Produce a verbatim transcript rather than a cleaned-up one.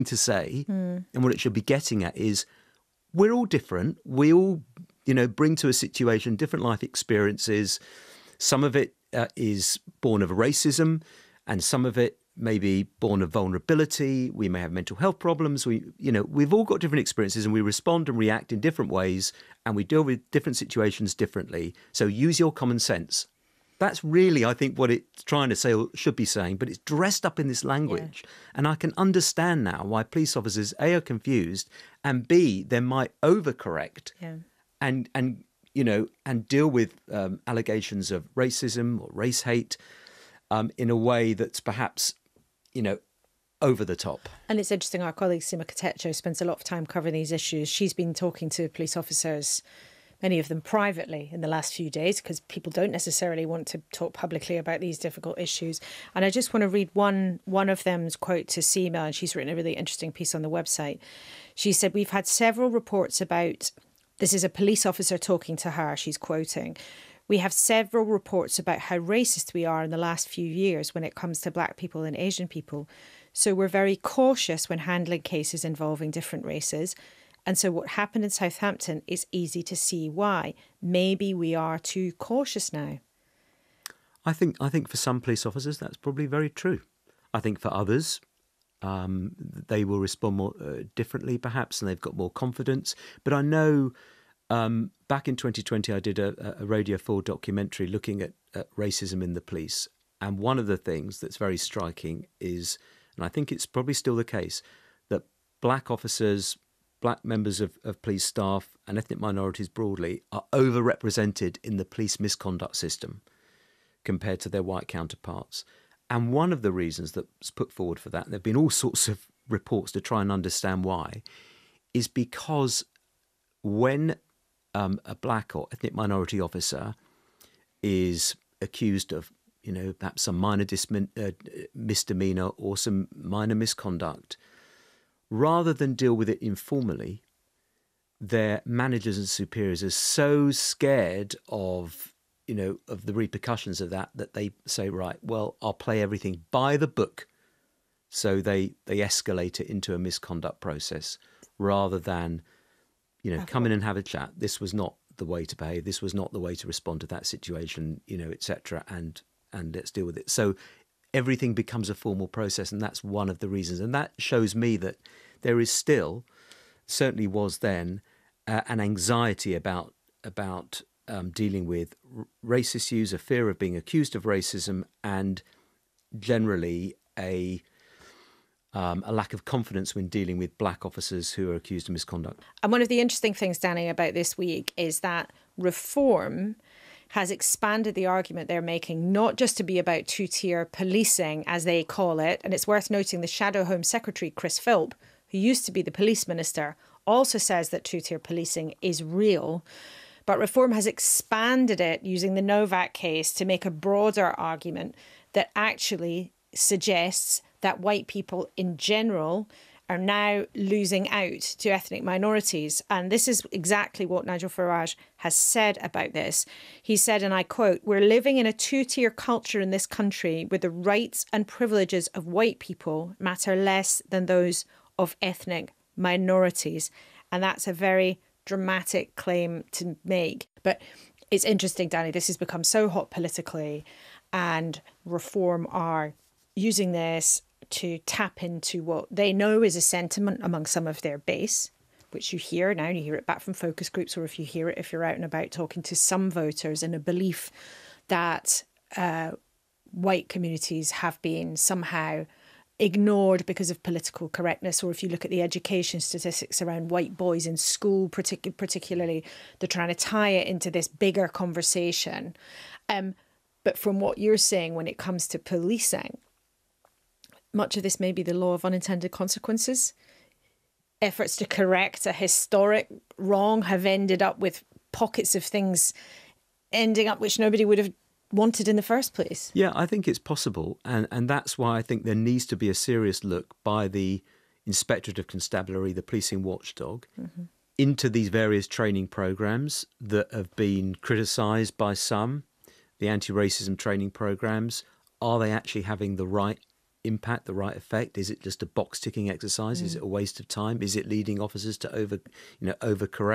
to say, mm. and what it should be getting at is we're all different. We all, you know, bring to a situation different life experiences. Some of it uh, is born of racism, and some of it may be born of vulnerability. We may have mental health problems. We, you know, we've all got different experiences, and we respond and react in different ways, and we deal with different situations differently. So use your common sense. That's really, I think, what it's trying to say or should be saying, but it's dressed up in this language. Yeah. And I can understand now why police officers, A, are confused, and B, they might overcorrect yeah. and, and, you know, and deal with um, allegations of racism or race hate um, in a way that's perhaps, you know, over the top. And it's interesting, our colleague Sima Katecho spends a lot of time covering these issues. She's been talking to police officers, many of them privately, in the last few days, because people don't necessarily want to talk publicly about these difficult issues. And I just want to read one one of them's quote to Seema, and she's written a really interesting piece on the website. She said, "We've had several reports about," this is a police officer talking to her, she's quoting, "We have several reports about how racist we are in the last few years when it comes to black people and Asian people. So we're very cautious when handling cases involving different races. And so what happened in Southampton is easy to see why. Maybe we are too cautious now." I think I think for some police officers that's probably very true. I think for others, um, they will respond more uh, differently perhaps, and they've got more confidence. But I know um, back in twenty twenty I did a, a Radio four documentary looking at, at racism in the police. And one of the things that's very striking is, and I think it's probably still the case, that black officers, black members of, of police staff and ethnic minorities broadly are overrepresented in the police misconduct system compared to their white counterparts. And one of the reasons that's put forward for that, and there have been all sorts of reports to try and understand why, is because when um, a black or ethnic minority officer is accused of, you know, perhaps some minor dismin- uh, misdemeanor or some minor misconduct, rather than deal with it informally, their managers and superiors are so scared of, you know, of the repercussions of that, that they say, right, well, I'll play everything by the book. So they, they escalate it into a misconduct process rather than, you know, come in and have a chat. This was not the way to behave. This was not the way to respond to that situation, you know, et cetera. And, and let's deal with it. So everything becomes a formal process, and that's one of the reasons. And that shows me that there is still, certainly was then, uh, an anxiety about about um, dealing with r- race issues, a fear of being accused of racism, and generally a um, a lack of confidence when dealing with black officers who are accused of misconduct. And one of the interesting things, Danny, about this week is that Reform has expanded the argument they're making, not just to be about two-tier policing, as they call it. And it's worth noting the Shadow Home Secretary, Chris Philp, who used to be the police minister, also says that two-tier policing is real. But Reform has expanded it using the Novak case to make a broader argument that actually suggests that white people in general are now losing out to ethnic minorities. And this is exactly what Nigel Farage has said about this. He said, and I quote, "We're living in a two-tier culture in this country where the rights and privileges of white people matter less than those of ethnic minorities." And that's a very dramatic claim to make. But it's interesting, Danny, this has become so hot politically, and Reform are using this to tap into what they know is a sentiment among some of their base, which you hear now, and you hear it back from focus groups, or if you hear it, if you're out and about talking to some voters, in a belief that uh, white communities have been somehow ignored because of political correctness. Or if you look at the education statistics around white boys in school, partic- particularly, they're trying to tie it into this bigger conversation. Um, but from what you're saying, when it comes to policing, much of this may be the law of unintended consequences. Efforts to correct a historic wrong have ended up with pockets of things ending up which nobody would have wanted in the first place. Yeah, I think it's possible. And, and that's why I think there needs to be a serious look by the Inspectorate of Constabulary, the policing watchdog, mm-hmm. into these various training programs that have been criticised by some, the anti-racism training programs. Are they actually having the right impact, the right effect? Is it just a box ticking exercise? Mm. Is it a waste of time? Is it leading officers to over, you know, overcorrect?